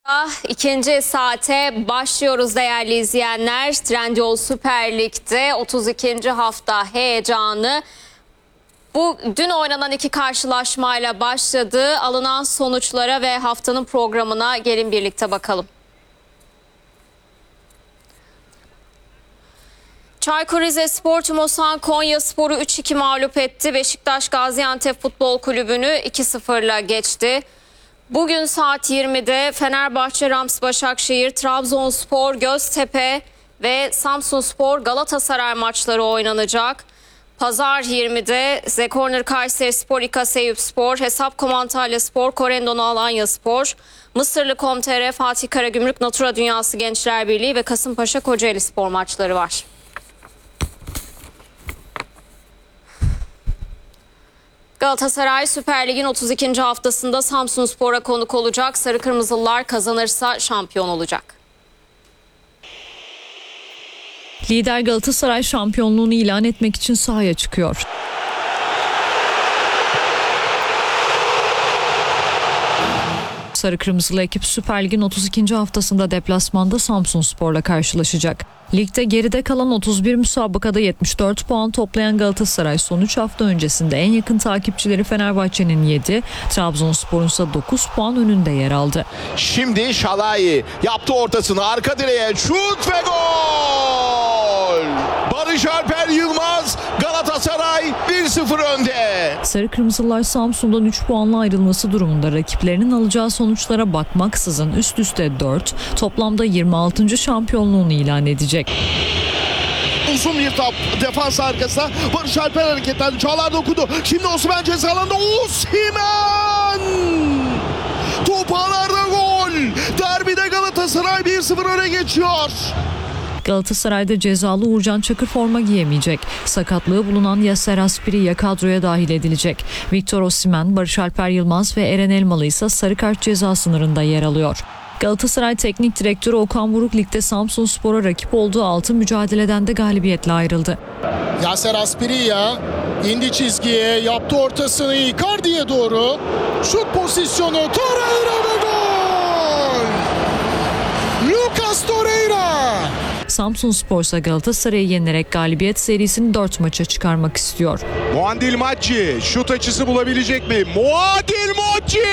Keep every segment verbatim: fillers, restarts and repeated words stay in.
İkinci saate başlıyoruz değerli izleyenler. Trendyol Süper Lig'de otuz ikinci hafta heyecanı bu dün oynanan iki karşılaşmayla başladı. Alınan sonuçlara ve haftanın programına gelin birlikte bakalım. Çaykur Rizespor Tümosan Konyaspor'u üç iki mağlup etti. Beşiktaş Gaziantep Futbol Kulübü'nü iki sıfırla geçti. Bugün saat yirmide Fenerbahçe Rams Başakşehir, Trabzonspor Göztepe ve Samsunspor Galatasaray maçları oynanacak. Pazar yirmide Zekorner Kayserispor, İKA Eyüpspor, Hesapkom Antalyaspor, Korendon Alanyaspor, Mısırlı Komtere, Fatih Karagümrük, Natura Dünyası Gençler Birliği ve Kasımpaşa Kocaelispor maçları var. Galatasaray Süper Lig'in otuz ikinci haftasında Samsunspor'a konuk olacak. Sarı Kırmızılılar kazanırsa şampiyon olacak. Lider Galatasaray şampiyonluğunu ilan etmek için sahaya çıkıyor. Sarı Kırmızılı ekip Süper Lig'in otuz ikinci haftasında deplasmanda Samsunspor'la karşılaşacak. Ligde geride kalan otuz bir müsabakada yetmiş dört puan toplayan Galatasaray son üç hafta öncesinde en yakın takipçileri Fenerbahçe'nin yedi, Trabzonspor'un ise dokuz puan önünde yer aldı. Şimdi Şalai yaptı ortasını, arka direğe şut ve gol! Barış Alper Yılmaz, Galatasaray bir sıfır önde. Sarı Kırmızılar Samsun'dan üç puanla ayrılması durumunda rakiplerinin alacağı sonuçlara bakmaksızın üst üste dört, toplamda yirmi altıncı şampiyonluğunu ilan edecek. Uzun bir top defans arkasına Barış Alper hareketlendi. Çağlar dokudu. Şimdi Osimhen ceza alanında. Osimhen! Top ağlarda gol. Derbide Galatasaray bir sıfır öne geçiyor. Galatasaray'da cezalı Uğurcan Çakır forma giyemeyecek. Sakatlığı bulunan Yasser Aspiri kadroya dahil edilecek. Victor Osimhen, Barış Alper Yılmaz ve Eren Elmalı ise sarı kart ceza sınırında yer alıyor. Galatasaray Teknik Direktörü Okan Buruk ligde Samsunspor'a rakip olduğu altı mücadeleden de galibiyetle ayrıldı. Yasser Aspiriya indi çizgiye, yaptı ortasını Icardi'ye doğru. Şut pozisyonu, Torreira ve gol! Lucas Torreira! Samsunspor ise Galatasaray'ı yenerek galibiyet serisini dört maça çıkarmak istiyor. Muadil Maçi şut açısı bulabilecek mi? Muadil Maçi!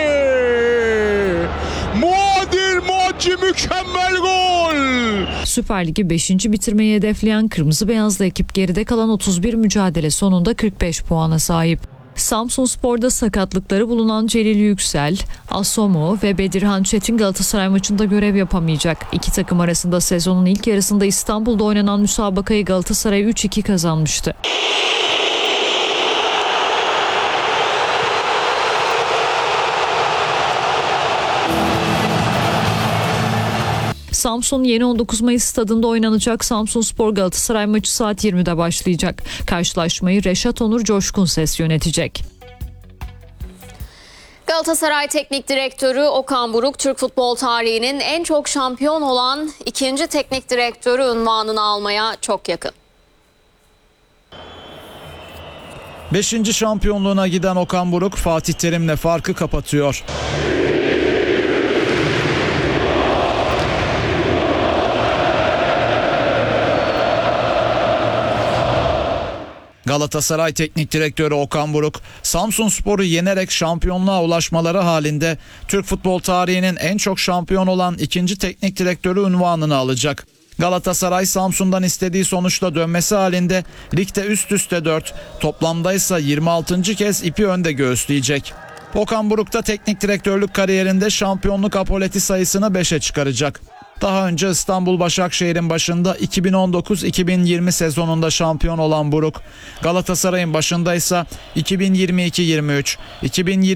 Muadil Maçi mükemmel gol! Süper Lig'i beşinci bitirmeyi hedefleyen Kırmızı Beyazlı ekip geride kalan otuz bir mücadele sonunda kırk beş puana sahip. Samsunspor'da sakatlıkları bulunan Celil Yüksel, Asomu ve Bedirhan Çetin Galatasaray maçında görev yapamayacak. İki takım arasında sezonun ilk yarısında İstanbul'da oynanan müsabakayı Galatasaray üç iki kazanmıştı. Samsun yeni on dokuz Mayıs stadında oynanacak Samsunspor Galatasaray maçı saat yirmide başlayacak. Karşılaşmayı Reşat Onur Coşkun Ses yönetecek. Galatasaray Teknik Direktörü Okan Buruk, Türk futbol tarihinin en çok şampiyon olan ikinci teknik direktörü unvanını almaya çok yakın. Beşinci şampiyonluğuna giden Okan Buruk, Fatih Terim'le farkı kapatıyor. Galatasaray Teknik Direktörü Okan Buruk, Samsunspor'u yenerek şampiyonluğa ulaşmaları halinde Türk futbol tarihinin en çok şampiyon olan ikinci teknik direktörü unvanını alacak. Galatasaray Samsun'dan istediği sonuçla dönmesi halinde ligde üst üste dört, toplamda ise yirmi altıncı kez ipi önde göğüsleyecek. Okan Buruk da teknik direktörlük kariyerinde şampiyonluk apoleti sayısını beşe çıkaracak. Daha önce İstanbul Başakşehir'in başında iki bin on dokuz iki bin yirmi sezonunda şampiyon olan Buruk, Galatasaray'ın başında ise iki bin yirmi iki yirmi üç, iki bin yirmi